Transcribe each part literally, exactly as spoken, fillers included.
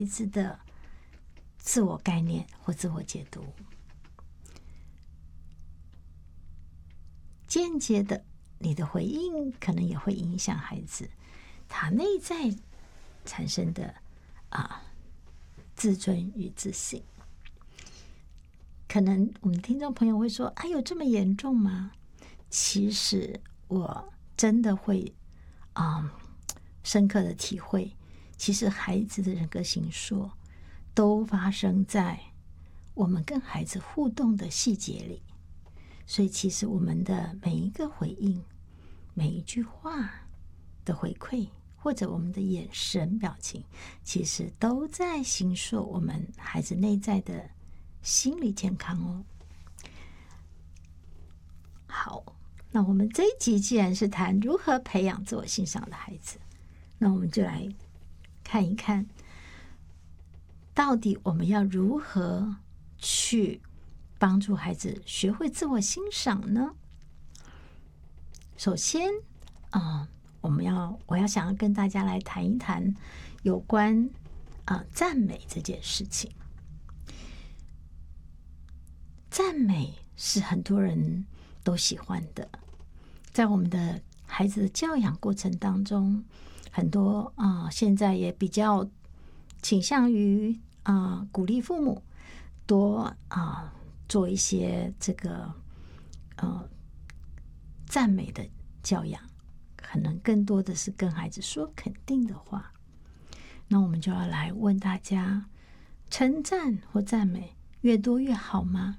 孩子的自我概念或自我解读，间接的，你的回应可能也会影响孩子他内在产生的啊自尊与自信。可能我们听众朋友会说：“哎，有这么严重吗？”其实我真的会啊、嗯、深刻的体会，其实孩子的人格形塑都发生在我们跟孩子互动的细节里。所以其实我们的每一个回应，每一句话的回馈，或者我们的眼神表情，其实都在形塑我们孩子内在的心理健康哦。好，那我们这一集既然是谈如何培养自我欣赏的孩子，那我们就来看一看，到底我们要如何去帮助孩子学会自我欣赏呢？首先啊、呃，我们要我要想要跟大家来谈一谈有关啊、呃、赞美这件事情。赞美是很多人都喜欢的，在我们的孩子的教养过程当中，很多啊、呃、现在也比较倾向于啊、呃、鼓励父母多啊、呃、做一些这个呃赞美的教养，可能更多的是跟孩子说肯定的话。那我们就要来问大家，称赞或赞美越多越好吗？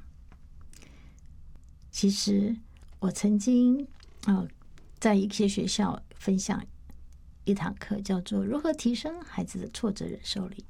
其实我曾经呃在一些学校分享一堂课，叫做如何提升孩子的挫折忍受力。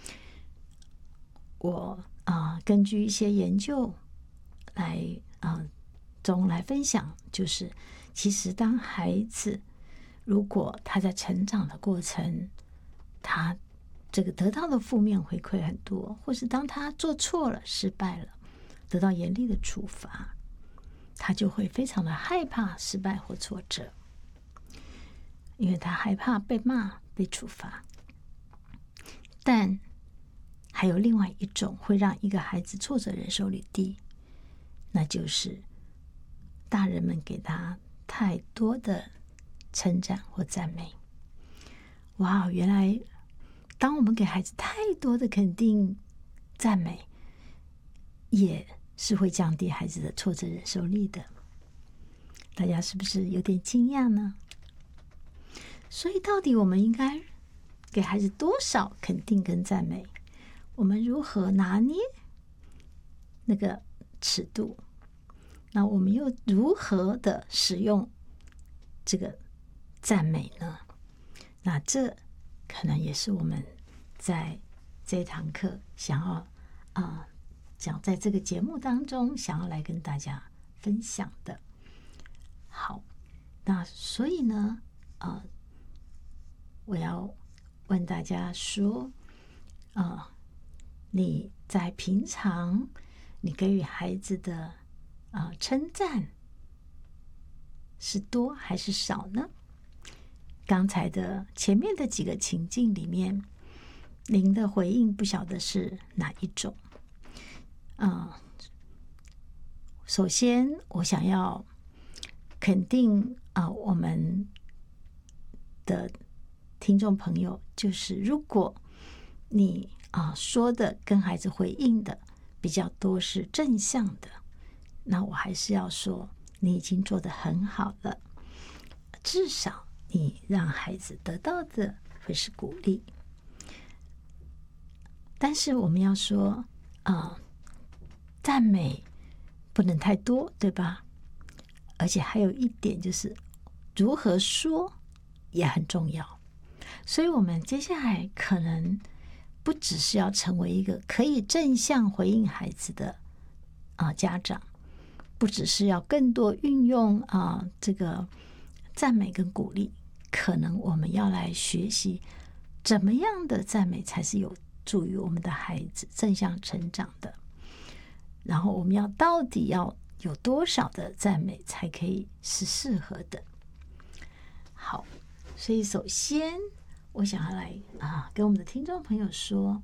我啊、呃、根据一些研究来啊、呃、中来分享，就是其实当孩子如果他在成长的过程，他这个得到的负面回馈很多，或是当他做错了失败了，得到严厉的处罚，他就会非常的害怕失败或挫折，因为他害怕被骂被处罚。但还有另外一种会让一个孩子挫折忍受力低，那就是大人们给他太多的称赞或赞美。哇，原来当我们给孩子太多的肯定赞美，也是会降低孩子的挫折忍受力的。大家是不是有点惊讶呢？所以到底我们应该给孩子多少肯定跟赞美？我们如何拿捏那个尺度？那我们又如何的使用这个赞美呢？那这可能也是我们在这堂课想要啊、呃，讲在这个节目当中想要来跟大家分享的。好，那所以呢，呃，我要问大家说，啊、呃，你在平常你给予孩子的啊、呃、称赞是多还是少呢？刚才的前面的几个情境里面，您的回应不晓得是哪一种？啊、呃，首先我想要肯定啊、呃，我们的听众朋友，就是如果你啊、呃、说的跟孩子回应的比较多是正向的，那我还是要说你已经做得很好了，至少你让孩子得到的会是鼓励。但是我们要说啊、呃，赞美不能太多，对吧？而且还有一点就是如何说也很重要。所以我们接下来可能不只是要成为一个可以正向回应孩子的啊、呃、家长，不只是要更多运用啊、呃、这个赞美跟鼓励，可能我们要来学习怎么样的赞美才是有助于我们的孩子正向成长的。然后我们要到底要有多少的赞美才可以是适合的？好，所以首先我想要来啊跟我们的听众朋友说，